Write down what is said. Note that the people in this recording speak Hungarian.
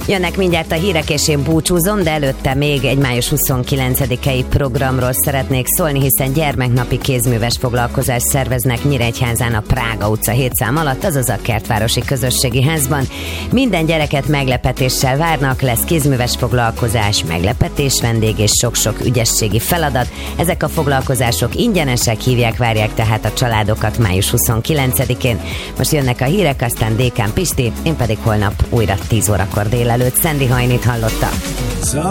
Jönnek mindjárt a hírek, és én búcsúzom, de előtte még egy május 29-i programról szeretnék szólni, hiszen gyermeknapi kézműves foglalkozást szerveznek Nyíregyházán a Prága utca 7 szám alatt, azaz a Kertvárosi Közösségi Házban. Minden gyereket meglepetéssel várnak, lesz kézműves foglalkozás, meglepetés vendég és sok-sok ügyességi feladat. Ezek a foglalkozások ingyenesek, várják tehát a családokat május 29-én. Most jönnek a hírek, aztán Dékán Pisti, én pedig holnap újra 10 órakor délelőtt Szendi Hajnit hallotta.